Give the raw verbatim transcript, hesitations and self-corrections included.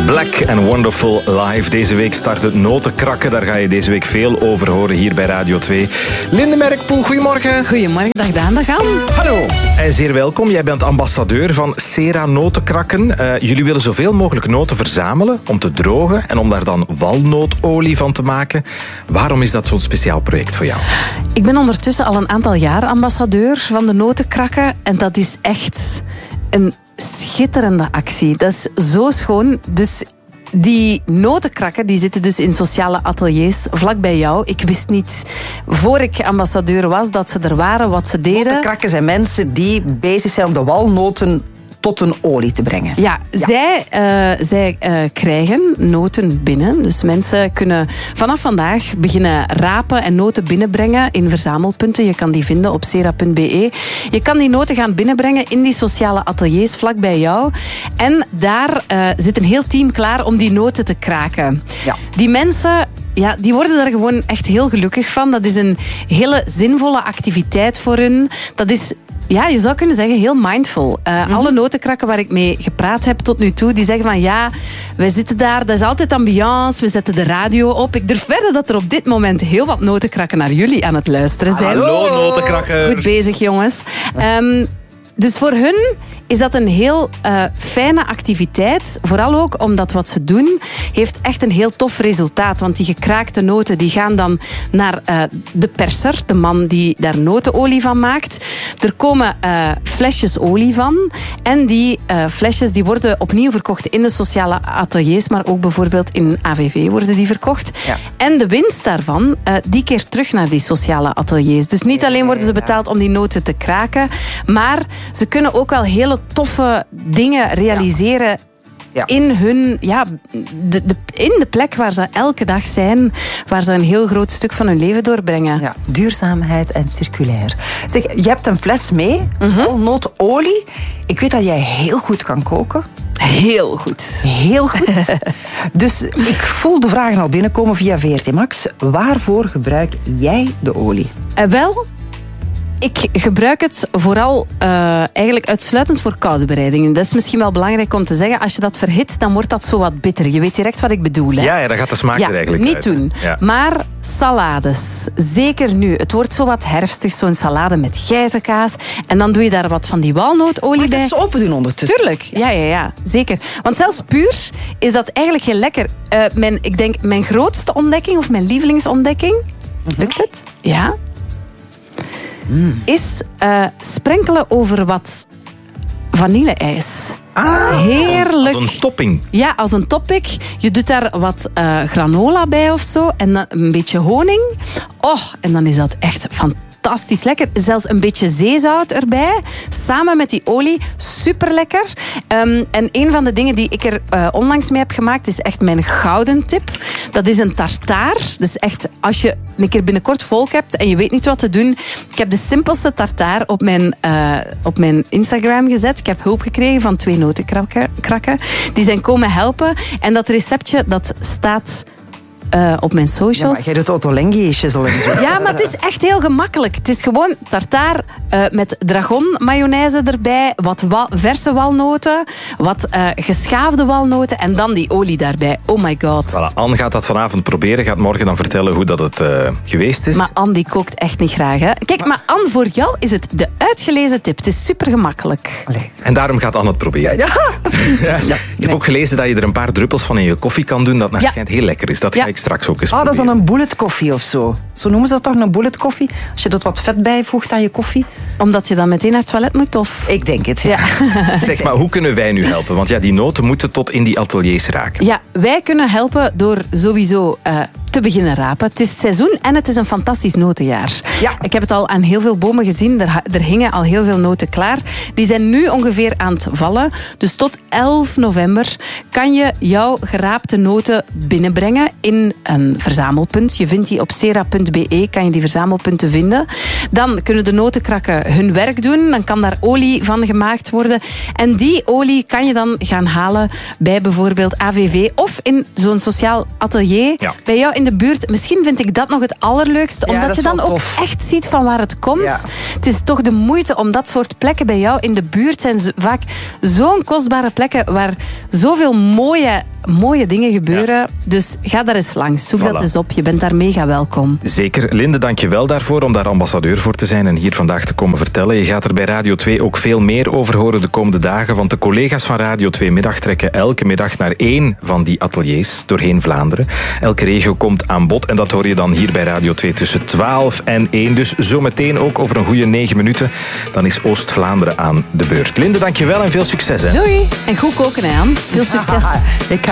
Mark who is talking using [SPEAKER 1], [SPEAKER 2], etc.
[SPEAKER 1] Black and Wonderful live. Deze week start het Notenkrakken. Daar ga je deze week veel over horen hier bij Radio twee. Linde Merkpoel, goedemorgen.
[SPEAKER 2] Goedemorgen, dag Daan, dag Ann.
[SPEAKER 1] Hallo. En zeer welkom. Jij bent ambassadeur van Cera Notenkrakken. Uh, jullie willen zoveel mogelijk noten verzamelen om te drogen en om daar dan walnootolie van te maken. Waarom is dat zo'n speciaal project voor jou?
[SPEAKER 2] Ik ben ondertussen al een aantal jaar ambassadeur van de Notenkrakken en dat is echt een schitterende actie. Dat is zo schoon. Dus die notenkrakken die zitten dus in sociale ateliers vlak bij jou. Ik wist niet, voor ik ambassadeur was, dat ze er waren, wat ze deden.
[SPEAKER 3] Notenkrakken zijn mensen die bezig zijn om de walnoten tot een olie te brengen.
[SPEAKER 2] Ja, ja. zij, uh, zij uh, krijgen noten binnen. Dus mensen kunnen vanaf vandaag beginnen rapen en noten binnenbrengen in verzamelpunten. Je kan die vinden op cera punt be. Je kan die noten gaan binnenbrengen in die sociale ateliers vlak bij jou. En daar uh, zit een heel team klaar om die noten te kraken. Ja. Die mensen... Ja, die worden daar gewoon echt heel gelukkig van. Dat is een hele zinvolle activiteit voor hun. Dat is... Ja, je zou kunnen zeggen, heel mindful. Uh, mm-hmm. Alle notenkrakken waar ik mee gepraat heb tot nu toe, die zeggen van ja, wij zitten daar, dat is altijd ambiance, we zetten de radio op. Ik durf wedden dat er op dit moment heel wat notenkrakken naar jullie aan het luisteren zijn.
[SPEAKER 1] Hallo, notenkrakkers.
[SPEAKER 2] Goed bezig, jongens. Um, dus voor hun is dat een heel uh, fijne activiteit. Vooral ook omdat wat ze doen heeft echt een heel tof resultaat. Want die gekraakte noten die gaan dan naar uh, de perser, de man die daar notenolie van maakt. Er komen uh, flesjes olie van. En die uh, flesjes die worden opnieuw verkocht in de sociale ateliers, maar ook bijvoorbeeld in A V V worden die verkocht. Ja. En de winst daarvan, uh, die keert terug naar die sociale ateliers. Dus niet alleen worden ze betaald om die noten te kraken, maar ze kunnen ook wel hele toffe dingen realiseren. Ja. Ja. In hun, ja, de, de, in de plek waar ze elke dag zijn, waar ze een heel groot stuk van hun leven doorbrengen.
[SPEAKER 3] Ja, duurzaamheid en circulair. Zeg, je hebt een fles mee, mm-hmm. walnootolie. Ik weet dat jij heel goed kan koken.
[SPEAKER 2] Heel goed.
[SPEAKER 3] Heel goed. Dus ik voel de vragen al binnenkomen via V R T Max. Waarvoor gebruik jij de olie?
[SPEAKER 2] Uh, wel... Ik gebruik het vooral uh, eigenlijk uitsluitend voor koude bereidingen. Dat is misschien wel belangrijk om te zeggen. Als je dat verhit, dan wordt dat zo wat bitter. Je weet direct wat ik bedoel. Hè?
[SPEAKER 1] Ja, ja, dan gaat de smaak
[SPEAKER 2] ja,
[SPEAKER 1] er eigenlijk
[SPEAKER 2] niet
[SPEAKER 1] uit.
[SPEAKER 2] doen. Ja. Maar salades, zeker nu. Het wordt zo wat herfstig, zo'n salade met geitenkaas. En dan doe je daar wat van die walnootolie
[SPEAKER 3] bij.
[SPEAKER 2] Mag
[SPEAKER 3] ik het open doen ondertussen?
[SPEAKER 2] Tuurlijk, ja, ja, ja, zeker. Want zelfs puur is dat eigenlijk heel lekker. Uh, mijn, ik denk, mijn grootste ontdekking, of mijn lievelingsontdekking... Mm-hmm. Lukt het? Ja. Mm. Is uh, sprenkelen over wat vanille-ijs.
[SPEAKER 1] Ah,
[SPEAKER 2] heerlijk.
[SPEAKER 1] Als een topping.
[SPEAKER 2] Ja, als een topping. Je doet daar wat uh, granola bij of zo. En dan een beetje honing. Oh, en dan is dat echt fantastisch. Fantastisch lekker. Zelfs een beetje zeezout erbij. Samen met die olie. Super lekker. Um, en een van de dingen die ik er uh, onlangs mee heb gemaakt is echt mijn gouden tip. Dat is een tartaar. Dus echt, als je een keer binnenkort volk hebt en je weet niet wat te doen. Ik heb de simpelste tartaar op mijn, uh, op mijn Instagram gezet. Ik heb hulp gekregen van twee notenkrakken. Die zijn komen helpen. En dat receptje, dat staat... Uh, op mijn socials. Ja,
[SPEAKER 3] maar jij doet Ottolenghi-schizzel en zo.
[SPEAKER 2] Ja, maar het is echt heel gemakkelijk. Het is gewoon tartaar uh, met dragon mayonaise erbij, wat wa- verse walnoten, wat uh, geschaafde walnoten en dan die olie daarbij. Oh my god.
[SPEAKER 1] Voilà, Anne gaat dat vanavond proberen, gaat morgen dan vertellen hoe dat het uh, geweest is.
[SPEAKER 2] Maar Anne die kookt echt niet graag, hè? Kijk, maar, maar Anne, voor jou is het de uitgelezen tip. Het is super gemakkelijk.
[SPEAKER 1] Allee. En daarom gaat Anne het proberen. Ja, ja. ja. ja. Ik heb ook gelezen dat je er een paar druppels van in je koffie kan doen, dat naar ja. schijnt heel lekker is. Dat ga ja. ik straks ook eens
[SPEAKER 3] Ah,
[SPEAKER 1] proberen.
[SPEAKER 3] dat is dan een bullet koffie of zo. Zo noemen ze dat toch, een bullet koffie? Als je dat wat vet bijvoegt aan je koffie.
[SPEAKER 2] Omdat je dan meteen naar het toilet moet, of?
[SPEAKER 3] Ik denk het, ja.
[SPEAKER 1] ja. Zeg, maar hoe kunnen wij nu helpen? Want ja, die noten moeten tot in die ateliers raken.
[SPEAKER 2] Ja, wij kunnen helpen door sowieso... Uh, te beginnen rapen. Het is seizoen en het is een fantastisch notenjaar. Ja. Ik heb het al aan heel veel bomen gezien. Er, er hingen al heel veel noten klaar. Die zijn nu ongeveer aan het vallen. Dus tot elf november kan je jouw geraapte noten binnenbrengen in een verzamelpunt. Je vindt die op cera punt be, kan je die verzamelpunten vinden. Dan kunnen de notenkrakken hun werk doen. Dan kan daar olie van gemaakt worden. En die olie kan je dan gaan halen bij bijvoorbeeld A V V of in zo'n sociaal atelier. Ja. Bij jou in de buurt. Misschien vind ik dat nog het allerleukste. Omdat ja, je dan ook tof. echt ziet van waar het komt. Ja. Het is toch de moeite om dat soort plekken bij jou in de buurt zijn vaak zo'n kostbare plekken waar zoveel mooie mooie dingen gebeuren. Ja. Dus ga daar eens langs. Zoek voilà. dat eens op. Je bent daar mega welkom.
[SPEAKER 1] Zeker. Linde, dank je wel daarvoor om daar ambassadeur voor te zijn en hier vandaag te komen vertellen. Je gaat er bij Radio twee ook veel meer over horen de komende dagen, want de collega's van Radio twee Middag trekken elke middag naar één van die ateliers doorheen Vlaanderen. Elke regio komt aan bod en dat hoor je dan hier bij Radio twee tussen twaalf en één. Dus zometeen ook over een goede negen minuten. Dan is Oost-Vlaanderen aan de beurt. Linde, dank je wel en veel succes. Hè.
[SPEAKER 2] Doei. En goed koken, hè, Anne. Veel succes.
[SPEAKER 3] Ik